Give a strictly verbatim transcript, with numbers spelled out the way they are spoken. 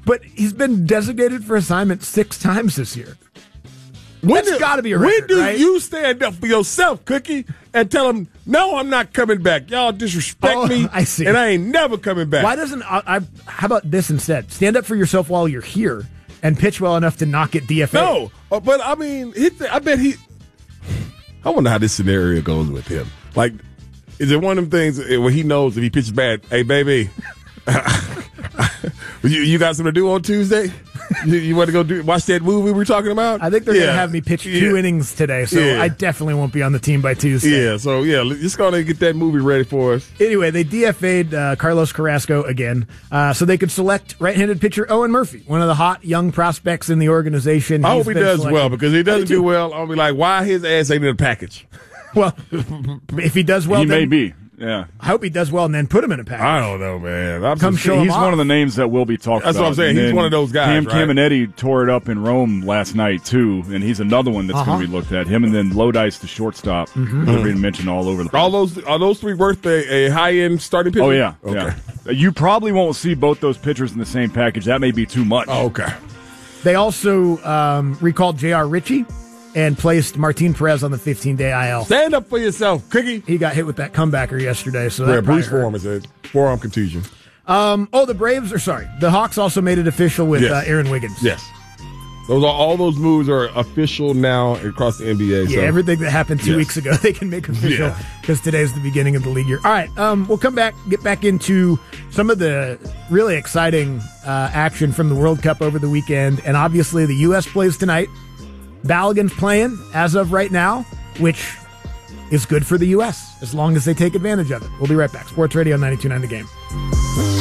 But he's been designated for assignment six times this year. When That's got to be a record, When do right? you stand up for yourself, Cookie, and tell them, no, I'm not coming back. Y'all disrespect Oh, me, I see. and I ain't never coming back. Why doesn't I, I? How about this instead? Stand up for yourself while you're here and pitch well enough to not get D F A. No, uh, but I mean, he th- I bet he. I wonder how this scenario goes with him. Like, is it one of them things where he knows if he pitches bad, hey, baby, you, you got something to do on Tuesday? You, you want to go do watch that movie we were talking about? I think they're yeah. going to have me pitch two yeah. innings today, so yeah. I definitely won't be on the team by Tuesday. Yeah, so yeah, just going to get that movie ready for us. Anyway, they D F A'd uh, Carlos Carrasco again, uh, so they could select right-handed pitcher Owen Murphy, one of the hot young prospects in the organization. I He's hope he been does selected. well, because if he doesn't I do do too. well, I'll be like, why his ass ain't in the package? Well, if he does well, he then may be. Yeah. I hope he does well and then put him in a package. I don't know, man. I'm Come just, show him He's off. one of the names that will be talked That's about. what I'm saying. And He's then one of those guys, Cam right? Caminetti tore it up in Rome last night, too, and he's another one that's Uh-huh. going to be looked at. Him and then Lodice, the shortstop. Mm-hmm. They're being mentioned all over the place. All those are those three worth a, a high end starting pitcher? Oh, yeah. Okay. yeah. You probably won't see both those pitchers in the same package. That may be too much. Oh, okay. They also um, recalled J R. Ritchie and placed Martin Perez on the fifteen-day I L. Stand up for yourself, Cookie. He got hit with that comebacker yesterday, so Yeah, that probably Bruce hurt. Foreman said forearm contusion. Um, oh, the Braves are sorry. The Hawks also made it official with Yes. uh, Aaron Wiggins. Yes. Those are all those moves are official now across the N B A. Yeah, so. everything that happened two Yes. weeks ago, they can make official Yeah. because today's the beginning of the league year. All right, um, we'll come back, get back into some of the really exciting uh, action from the World Cup over the weekend, and obviously the U S plays tonight. Balogun's playing as of right now, which is good for the U S as long as they take advantage of it. We'll be right back. Sports Radio ninety-two point nine The Game.